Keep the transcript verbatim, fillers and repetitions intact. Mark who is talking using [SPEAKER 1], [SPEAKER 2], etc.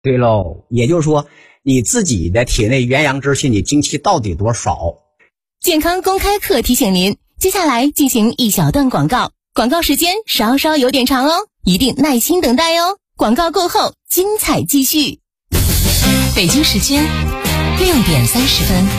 [SPEAKER 1] 对喽，也就是说你自己的体内原阳之气，你精气到底多少？
[SPEAKER 2] 健康公开课提醒您，接下来进行一小段广告，广告时间稍稍有点长哦，一定耐心等待哦。广告过后，精彩继续。北京时间六点三十分。